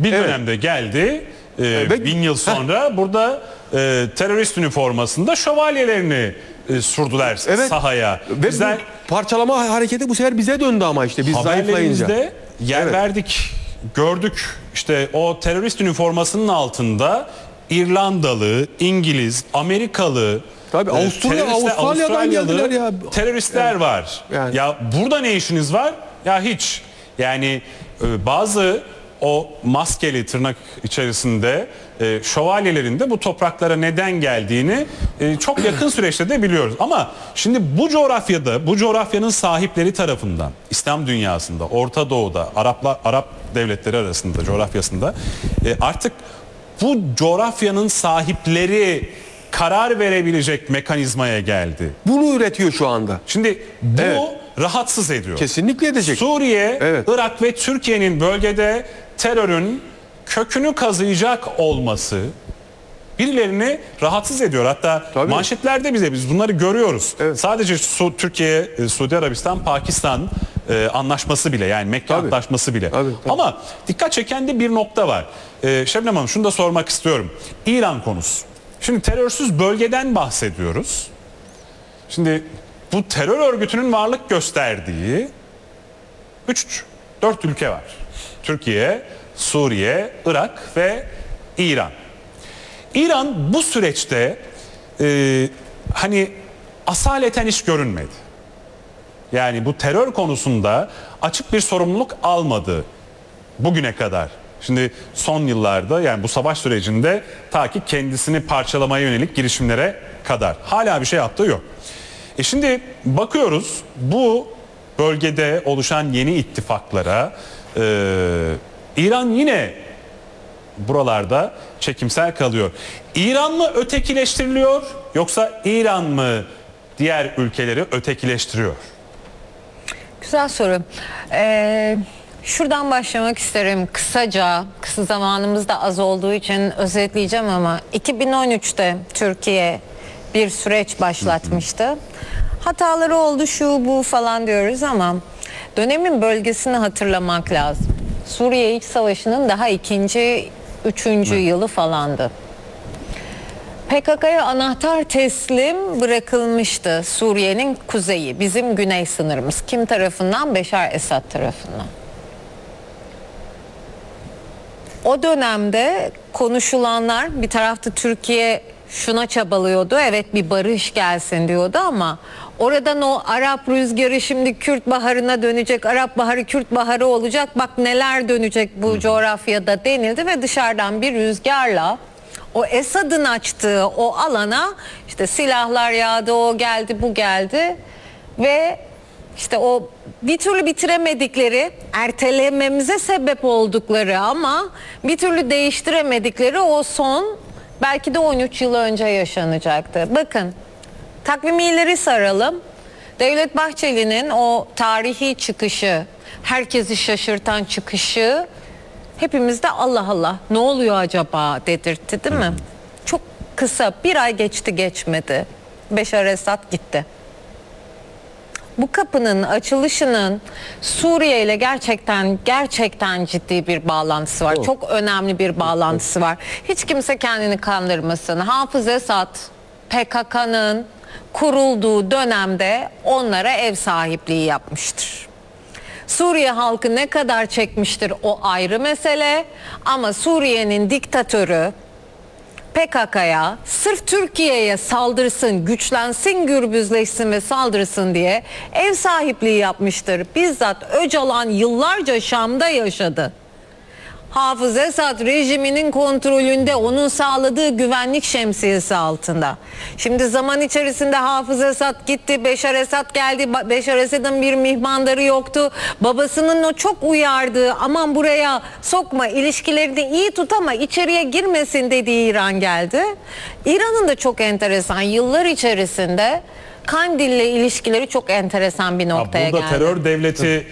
bir dönemde geldi. Bin yıl sonra burada terörist üniformasında şövalyelerini sürdüler sahaya. Ve bizden parçalama hareketi bu sefer bize döndü ama işte biz zayıflayınca. Yer verdik, gördük. İşte o terörist üniformasının altında İrlandalı, İngiliz, Amerikalı, tabii Avustralya'dan geldiler ya. Teröristler var. Yani. Ya burada ne işiniz var? Ya hiç. Yani bazı o maskeli tırnak içerisinde şövalyelerin de bu topraklara neden geldiğini çok yakın süreçte de biliyoruz. Ama şimdi bu coğrafyada, bu coğrafyanın sahipleri tarafından İslam dünyasında, Orta Doğu'da, Arap devletleri arasında, coğrafyasında artık bu coğrafyanın sahipleri karar verebilecek mekanizmaya geldi. Bunu üretiyor şu anda. Şimdi bu rahatsız ediyor. Kesinlikle edecek. Suriye, Irak ve Türkiye'nin bölgede terörün kökünü kazıyacak olması birilerini rahatsız ediyor. Hatta manşetlerde biz bunları görüyoruz. Sadece Türkiye, Suudi Arabistan, Pakistan anlaşması bile, yani Mekke Antlaşması bile. Ama dikkat çeken de bir nokta var. Şebnem Hanım, şunu da sormak istiyorum. İran konusu. Şimdi terörsüz bölgeden bahsediyoruz. Şimdi bu terör örgütünün varlık gösterdiği 3-4 ülke var. Türkiye, Suriye, Irak ve İran. İran bu süreçte hani asaleten hiç görünmedi. Yani bu terör konusunda açık bir sorumluluk almadı bugüne kadar. Şimdi son yıllarda, yani bu savaş sürecinde ta ki kendisini parçalamaya yönelik girişimlere kadar hala bir şey yaptığı yok. Şimdi bakıyoruz bu bölgede oluşan yeni ittifaklara İran yine buralarda çekimsel kalıyor. İran mı ötekileştiriliyor, yoksa İran mı diğer ülkeleri ötekileştiriyor? Güzel soru. Şuradan başlamak isterim kısaca. Kısa zamanımız da az olduğu için özetleyeceğim ama 2013'te Türkiye bir süreç başlatmıştı. Hataları oldu, şu bu falan diyoruz ama dönemin bölgesini hatırlamak lazım. Suriye İç Savaşı'nın daha ikinci, üçüncü yılı falandı. PKK'ya anahtar teslim bırakılmıştı Suriye'nin kuzeyi, bizim güney sınırımız. Kim tarafından? Beşar Esad tarafından. O dönemde konuşulanlar, bir tarafta Türkiye şuna çabalıyordu, evet bir barış gelsin diyordu ama oradan o Arap rüzgarı şimdi Kürt baharına dönecek, Arap baharı Kürt baharı olacak, bak neler dönecek bu coğrafyada denildi ve dışarıdan bir rüzgarla o Esad'ın açtığı o alana işte silahlar yağdı, o geldi, bu geldi ve işte o bir türlü bitiremedikleri, ertelememize sebep oldukları ama bir türlü değiştiremedikleri o son belki de 13 yıl önce yaşanacaktı. Bakın, takvimi ileri saralım. Devlet Bahçeli'nin o tarihi çıkışı, herkesi şaşırtan çıkışı hepimizde Allah Allah ne oluyor acaba dedirtti, değil mi? Çok kısa, bir ay geçti geçmedi. Beşar Esad gitti. Bu kapının açılışının Suriye ile gerçekten ciddi bir bağlantısı var. Çok önemli bir bağlantısı var. Hiç kimse kendini kandırmasın. Hafız Esad PKK'nın kurulduğu dönemde onlara ev sahipliği yapmıştır. Suriye halkı ne kadar çekmiştir o ayrı mesele ama Suriye'nin diktatörü PKK'ya sırf Türkiye'ye saldırsın, güçlensin, gürbüzleşsin ve saldırsın diye ev sahipliği yapmıştır. Bizzat Öcalan yıllarca Şam'da yaşadı. Hafız Esad rejiminin kontrolünde, onun sağladığı güvenlik şemsiyesi altında. Şimdi zaman içerisinde Hafız Esad gitti, Beşar Esad geldi. Beşar Esad'ın bir mihmandarı yoktu. Babasının o çok uyardığı, aman buraya sokma, ilişkilerini iyi tut ama içeriye girmesin dediği İran geldi. İran'ın da çok enteresan, yıllar içerisinde Kandil'le ilişkileri çok enteresan bir noktaya geldi. Burada terör devleti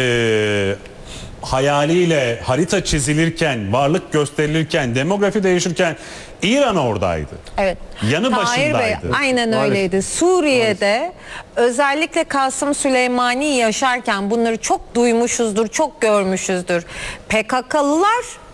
hayaliyle harita çizilirken, varlık gösterilirken, demografi değişirken İran oradaydı. Evet. Yanı Tahir başındaydı. Bey, aynen öyleydi. Suriye'de özellikle Kasım Süleymani yaşarken bunları çok duymuşuzdur, çok görmüşüzdür. PKK'lılar